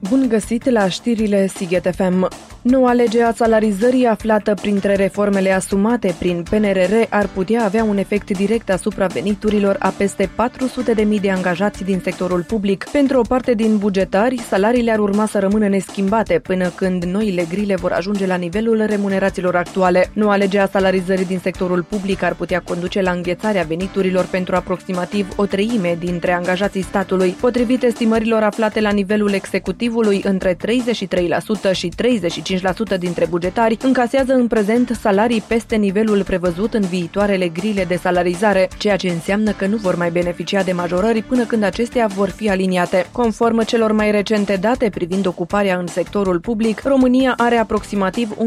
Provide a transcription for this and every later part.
Bun găsit la știrile Sighet FM. Noua lege a salarizării aflată printre reformele asumate prin PNRR ar putea avea un efect direct asupra veniturilor a peste 400.000 de angajați din sectorul public. Pentru o parte din bugetari, salariile ar urma să rămână neschimbate până când noile grile vor ajunge la nivelul remunerațiilor actuale. Noua lege a salarizării din sectorul public ar putea conduce la înghețarea veniturilor pentru aproximativ o treime dintre angajații statului. Potrivit estimărilor aflate la nivelul executivului, între 33% și 35% dintre bugetari încasează în prezent salarii peste nivelul prevăzut în viitoarele grile de salarizare, ceea ce înseamnă că nu vor mai beneficia de majorări până când acestea vor fi aliniate. Conform celor mai recente date privind ocuparea în sectorul public, România are aproximativ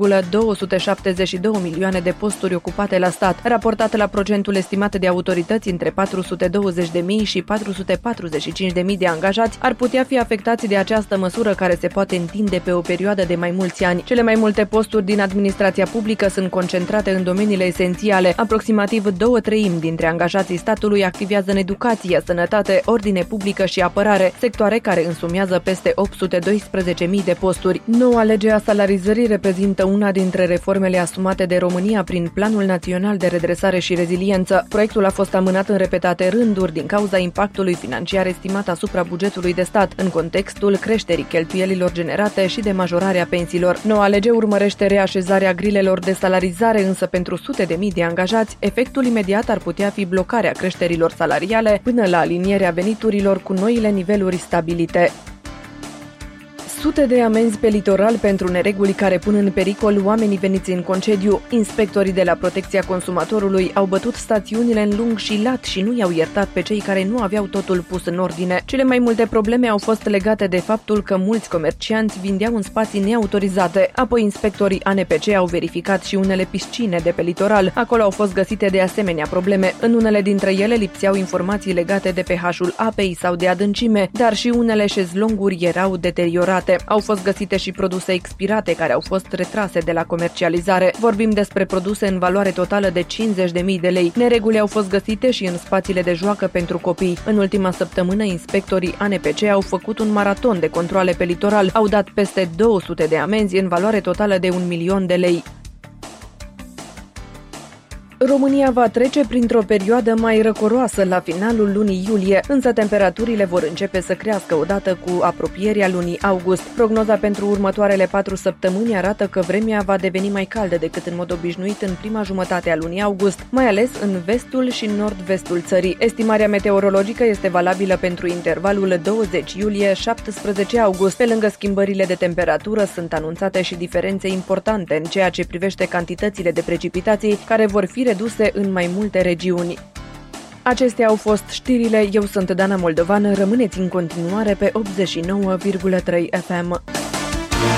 1,272 milioane de posturi ocupate la stat. Raportat la procentul estimat de autorități, între 420.000 și 445.000 de angajați ar putea fi afectați de această măsură, care se poate întinde pe o perioadă de mai mulți ani. Cele mai multe posturi din administrația publică sunt concentrate în domeniile esențiale. Aproximativ 2/3 dintre angajații statului activează în educație, sănătate, ordine publică și apărare, sectoare care însumează peste 812.000 de posturi. Noua lege a salarizării reprezintă una dintre reformele asumate de România prin Planul Național de Redresare și Reziliență. Proiectul a fost amânat în repetate rânduri din cauza impactului financiar estimat asupra bugetului de stat, în contextul creșterii cheltuielilor generate și de majorarea pensiilor. Noua lege urmărește reașezarea grilelor de salarizare, însă pentru sute de mii de angajați, efectul imediat ar putea fi blocarea creșterilor salariale până la alinierea veniturilor cu noile niveluri stabilite. Sute de amenzi pe litoral pentru nereguli care pun în pericol oamenii veniți în concediu. Inspectorii de la Protecția Consumatorului au bătut stațiunile în lung și lat și nu i-au iertat pe cei care nu aveau totul pus în ordine. Cele mai multe probleme au fost legate de faptul că mulți comercianți vindeau în spații neautorizate. Apoi inspectorii ANPC au verificat și unele piscine de pe litoral. Acolo au fost găsite de asemenea probleme. În unele dintre ele lipseau informații legate de pH-ul apei sau de adâncime, dar și unele șezlonguri erau deteriorate. Au fost găsite și produse expirate care au fost retrase de la comercializare. Vorbim despre produse în valoare totală de 50.000 de lei. Nereguli au fost găsite și în spațiile de joacă pentru copii. În ultima săptămână, inspectorii ANPC au făcut un maraton de controale pe litoral. Au dat peste 200 de amenzi în valoare totală de 1 milion de lei. România va trece printr-o perioadă mai răcoroasă la finalul lunii iulie, însă temperaturile vor începe să crească odată cu apropierea lunii august. Prognoza pentru următoarele 4 săptămâni arată că vremea va deveni mai caldă decât în mod obișnuit în prima jumătate a lunii august, mai ales în vestul și nord-vestul țării. Estimarea meteorologică este valabilă pentru intervalul 20 iulie-17 august. Pe lângă schimbările de temperatură, sunt anunțate și diferențe importante în ceea ce privește cantitățile de precipitații, care vor fi reduse în mai multe regiuni. Acestea au fost știrile. Eu sunt Dana Moldovan. Rămâneți în continuare pe 89,3 FM.